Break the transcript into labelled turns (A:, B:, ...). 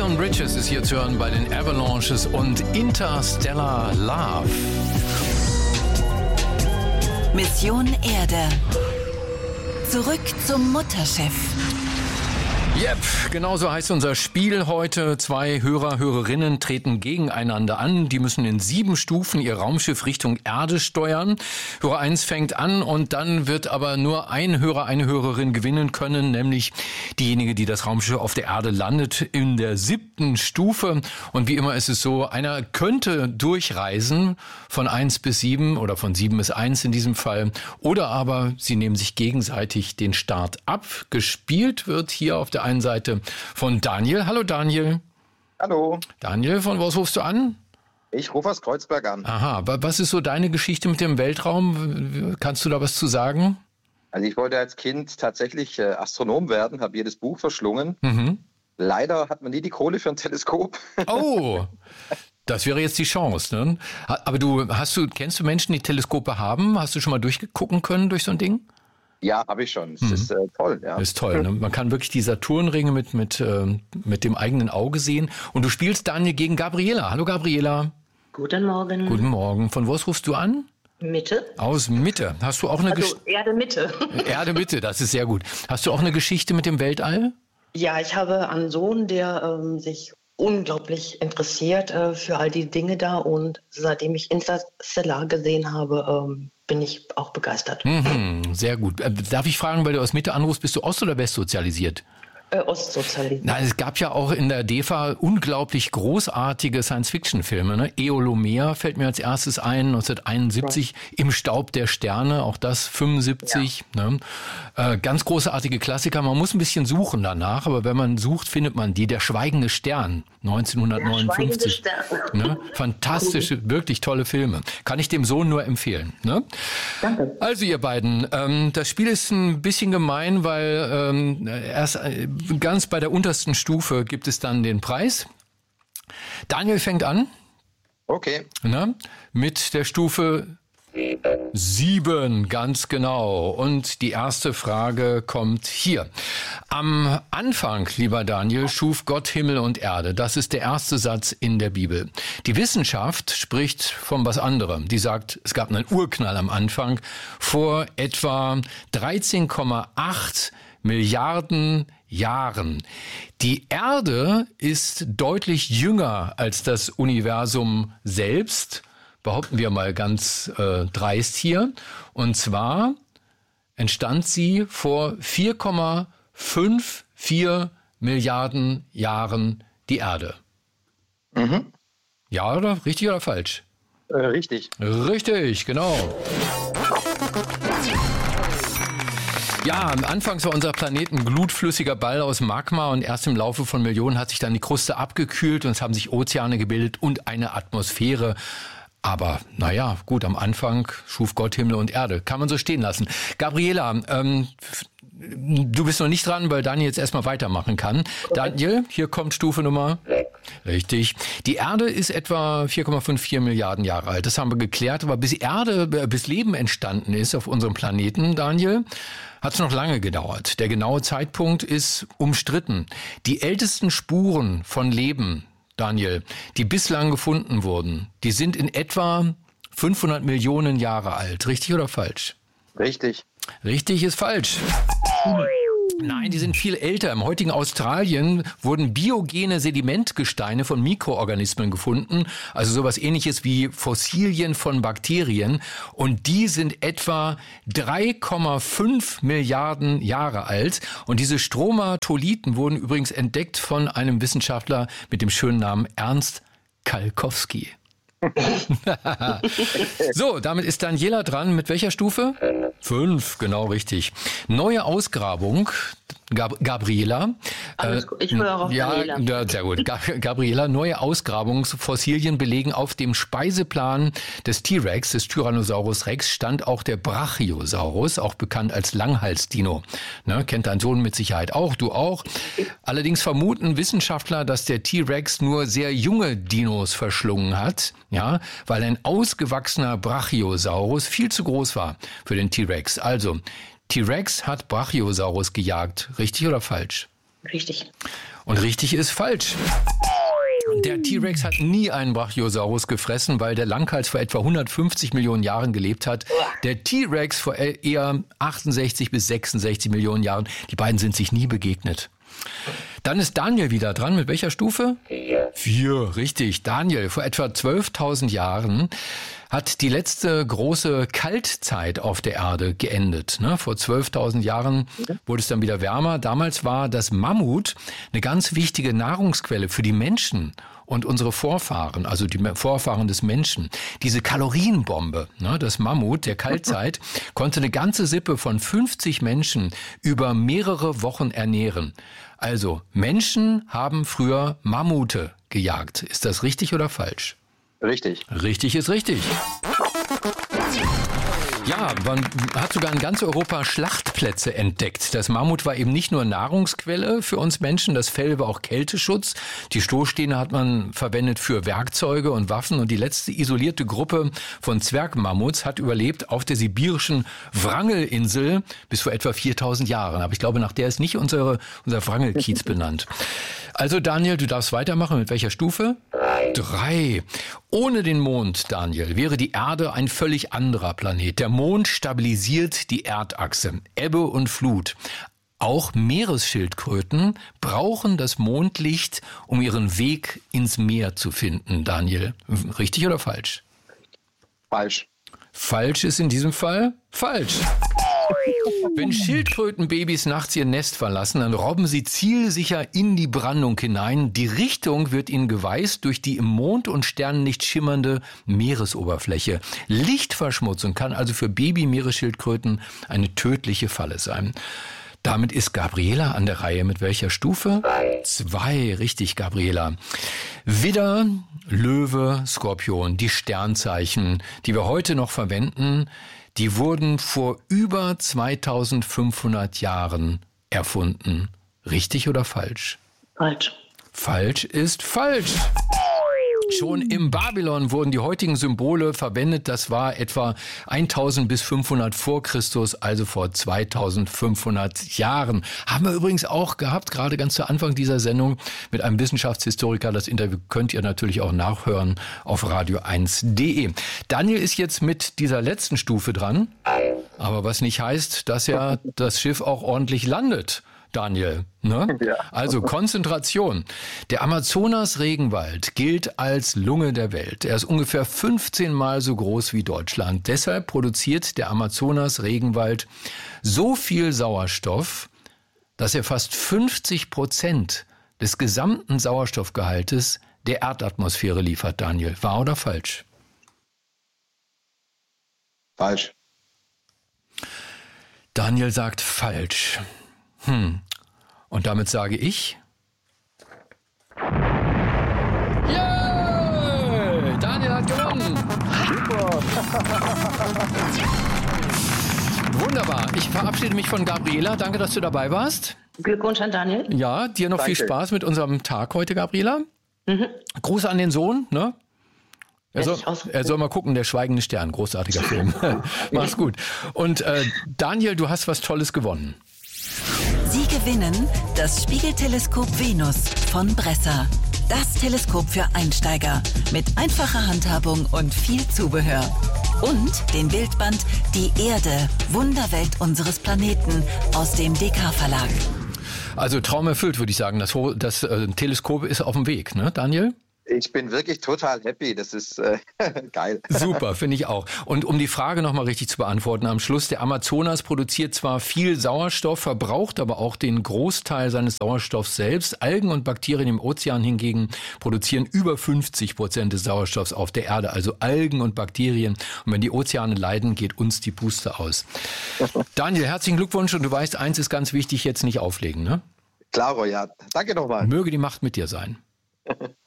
A: Leon Bridges ist hier zu hören bei den Avalanches und Interstellar Love.
B: Mission Erde. Zurück zum Mutterschiff.
A: Yep, genau so heißt unser Spiel heute. 2 Hörer, Hörerinnen treten gegeneinander an. Die müssen in 7 Stufen ihr Raumschiff Richtung Erde steuern. Hörer 1 fängt an und dann wird aber nur ein Hörer, eine Hörerin gewinnen können, nämlich diejenige, die das Raumschiff auf der Erde landet in der 7. Stufe. Und wie immer ist es so, einer könnte durchreisen von 1 bis 7 oder von 7 bis 1 in diesem Fall. Oder aber sie nehmen sich gegenseitig den Start ab. Gespielt wird hier auf der einen Seite von Daniel. Hallo Daniel.
C: Hallo.
A: Daniel, von wo rufst du an?
C: Ich rufe aus Kreuzberg an.
A: Aha, was ist so deine Geschichte mit dem Weltraum? Kannst du da was zu sagen?
C: Also ich wollte als Kind tatsächlich Astronom werden, habe jedes Buch verschlungen. Leider hat man nie die Kohle für ein Teleskop.
A: Oh, das wäre jetzt die Chance, ne? Aber kennst du Menschen, die Teleskope haben? Hast du schon mal durchgucken können durch so ein Ding?
C: Ja, habe ich schon. Das ist toll. Ja.
A: Das ist toll. Ne? Man kann wirklich die Saturnringe mit dem eigenen Auge sehen. Und du spielst, Daniel, gegen Gabriela. Hallo Gabriela.
D: Guten Morgen.
A: Guten Morgen. Von wo rufst du an?
D: Mitte.
A: Aus Mitte. Hast du auch eine Geschichte?
D: Erde Mitte.
A: Erde Mitte, das ist sehr gut. Hast du auch eine Geschichte mit dem Weltall?
D: Ja, ich habe einen Sohn, der sich unglaublich interessiert für all die Dinge da. Und seitdem ich Interstellar gesehen habe, bin ich auch begeistert.
A: Sehr gut. Darf ich fragen, weil du aus Mitte anrufst, bist du ost- oder westsozialisiert?
D: Ostsozialisiert.
A: Na, es gab ja auch in der DEFA unglaublich großartige Science-Fiction-Filme. Ne? Eolomea fällt mir als erstes ein, 1971, Im Staub der Sterne, auch das 75. Ja. Ne? Ganz großartige Klassiker. Man muss ein bisschen suchen danach, aber wenn man sucht, findet man die. Der schweigende Stern, 1959.
D: Der schweigende Stern.
A: Ne? Fantastische, wirklich tolle Filme. Kann ich dem Sohn nur empfehlen. Ne?
D: Danke.
A: Also ihr beiden, das Spiel ist ein bisschen gemein, weil erst ganz bei der untersten Stufe gibt es dann den Preis. Daniel fängt an.
C: Okay.
A: Na, mit der Stufe 7, ganz genau. Und die erste Frage kommt hier. Am Anfang, lieber Daniel, schuf Gott Himmel und Erde. Das ist der erste Satz in der Bibel. Die Wissenschaft spricht von was anderem. Die sagt, es gab einen Urknall am Anfang vor etwa 13,8 Milliarden Jahren. Die Erde ist deutlich jünger als das Universum selbst, behaupten wir mal ganz dreist hier. Und zwar entstand sie vor 4,54 Milliarden Jahren die Erde. Ja, oder? Richtig oder falsch?
C: Richtig.
A: Richtig, genau. Ja, anfangs war unser Planet ein glutflüssiger Ball aus Magma und erst im Laufe von Millionen hat sich dann die Kruste abgekühlt und es haben sich Ozeane gebildet und eine Atmosphäre. Aber naja, gut, am Anfang schuf Gott Himmel und Erde. Kann man so stehen lassen. Gabriela, du bist noch nicht dran, weil Daniel jetzt erstmal weitermachen kann. Daniel, hier kommt Stufe Nummer 6. Richtig. Die Erde ist etwa 4,54 Milliarden Jahre alt. Das haben wir geklärt. Aber bis Leben entstanden ist auf unserem Planeten, Daniel, hat es noch lange gedauert. Der genaue Zeitpunkt ist umstritten. Die ältesten Spuren von Leben, Daniel, die bislang gefunden wurden, die sind in etwa 500 Millionen Jahre alt. Richtig oder falsch?
C: Richtig.
A: Richtig ist falsch. Nein, die sind viel älter. Im heutigen Australien wurden biogene Sedimentgesteine von Mikroorganismen gefunden, also sowas Ähnliches wie Fossilien von Bakterien. Und die sind etwa 3,5 Milliarden Jahre alt. Und diese Stromatolithen wurden übrigens entdeckt von einem Wissenschaftler mit dem schönen Namen Ernst Kalkowski. So, damit ist Daniela dran. Mit welcher Stufe? 5, genau richtig. Neue Ausgrabung, Gabriela.
D: Ich höre auf Daniela.
A: Ja, sehr gut. Gabriela, neue Ausgrabungsfossilien belegen auf dem Speiseplan des T-Rex, des Tyrannosaurus Rex, stand auch der Brachiosaurus, auch bekannt als Langhalsdino. Ne, kennt dein Sohn mit Sicherheit auch, du auch. Allerdings vermuten Wissenschaftler, dass der T-Rex nur sehr junge Dinos verschlungen hat, ja, weil ein ausgewachsener Brachiosaurus viel zu groß war für den T-Rex. Also, T-Rex hat Brachiosaurus gejagt. Richtig oder falsch?
D: Richtig.
A: Und richtig ist falsch. Der T-Rex hat nie einen Brachiosaurus gefressen, weil der Langhals vor etwa 150 Millionen Jahren gelebt hat. Der T-Rex vor eher 68 bis 66 Millionen Jahren. Die beiden sind sich nie begegnet. Dann ist Daniel wieder dran. Mit welcher Stufe? 4, richtig. Daniel, vor etwa 12.000 Jahren hat die letzte große Kaltzeit auf der Erde geendet. Vor 12.000 Jahren wurde es dann wieder wärmer. Damals war das Mammut eine ganz wichtige Nahrungsquelle für die Menschen und unsere Vorfahren, also die Vorfahren des Menschen. Diese Kalorienbombe, das Mammut der Kaltzeit, konnte eine ganze Sippe von 50 Menschen über mehrere Wochen ernähren. Also Menschen haben früher Mammute gejagt. Ist das richtig oder falsch?
C: Richtig.
A: Richtig ist richtig. Ja, man hat sogar in ganz Europa Schlachtplätze entdeckt. Das Mammut war eben nicht nur Nahrungsquelle für uns Menschen, das Fell war auch Kälteschutz. Die Stoßstähne hat man verwendet für Werkzeuge und Waffen. Und die letzte isolierte Gruppe von Zwergmammuts hat überlebt auf der sibirischen Wrangel-Insel bis vor etwa 4.000 Jahren. Aber ich glaube, nach der ist nicht unser Wrangel-Kiez benannt. Also Daniel, du darfst weitermachen. Mit welcher Stufe? 3. Ohne den Mond, Daniel, wäre die Erde ein völlig anderer Planet. Der Mond stabilisiert die Erdachse, Ebbe und Flut. Auch Meeresschildkröten brauchen das Mondlicht, um ihren Weg ins Meer zu finden, Daniel. Richtig oder falsch?
C: Falsch.
A: Falsch ist in diesem Fall falsch. Wenn Schildkrötenbabys nachts ihr Nest verlassen, dann robben sie zielsicher in die Brandung hinein. Die Richtung wird ihnen geweißt durch die im Mond- und Sternenlicht schimmernde Meeresoberfläche. Lichtverschmutzung kann also für Baby-Meeresschildkröten eine tödliche Falle sein. Damit ist Gabriela an der Reihe. Mit welcher Stufe? 2, richtig, Gabriela. Widder, Löwe, Skorpion, die Sternzeichen, die wir heute noch verwenden, die wurden vor über 2500 Jahren erfunden. Richtig oder falsch?
D: Falsch.
A: Falsch ist falsch. Schon im Babylon wurden die heutigen Symbole verwendet. Das war etwa 1000 bis 500 vor Christus, also vor 2500 Jahren. Haben wir übrigens auch gehabt, gerade ganz zu Anfang dieser Sendung mit einem Wissenschaftshistoriker. Das Interview könnt ihr natürlich auch nachhören auf radio1.de. Daniel ist jetzt mit dieser letzten Stufe dran. Aber was nicht heißt, dass ja das Schiff auch ordentlich landet. Daniel, ne? Ja. Also Konzentration. Der Amazonas-Regenwald gilt als Lunge der Welt. Er ist ungefähr 15 Mal so groß wie Deutschland. Deshalb produziert der Amazonas-Regenwald so viel Sauerstoff, dass er fast 50% des gesamten Sauerstoffgehaltes der Erdatmosphäre liefert, Daniel. Wahr oder falsch?
C: Falsch.
A: Daniel sagt falsch. Und damit sage ich... Yeah! Daniel hat gewonnen! Super! Wunderbar. Ich verabschiede mich von Gabriela. Danke, dass du dabei warst.
D: Glückwunsch an Daniel.
A: Ja, dir noch viel Spaß mit unserem Tag heute, Gabriela. Gruß an den Sohn, ne? Er soll mal gucken, der Schweigende Stern, großartiger Film. Mach's gut. Und Daniel, du hast was Tolles gewonnen.
B: Sie gewinnen das Spiegelteleskop Venus von Bresser. Das Teleskop für Einsteiger mit einfacher Handhabung und viel Zubehör. Und den Bildband Die Erde, Wunderwelt unseres Planeten aus dem DK-Verlag.
A: Also Traum erfüllt, würde ich sagen. Das Teleskop ist auf dem Weg, ne, Daniel?
C: Ich bin wirklich total happy. Das ist geil.
A: Super, finde ich auch. Und um die Frage nochmal richtig zu beantworten, am Schluss, der Amazonas produziert zwar viel Sauerstoff, verbraucht aber auch den Großteil seines Sauerstoffs selbst. Algen und Bakterien im Ozean hingegen produzieren über 50% des Sauerstoffs auf der Erde. Also Algen und Bakterien. Und wenn die Ozeane leiden, geht uns die Puste aus. Daniel, herzlichen Glückwunsch. Und du weißt, eins ist ganz wichtig, jetzt nicht auflegen, ne?
C: Klaro, ja. Danke nochmal.
A: Möge die Macht mit dir sein.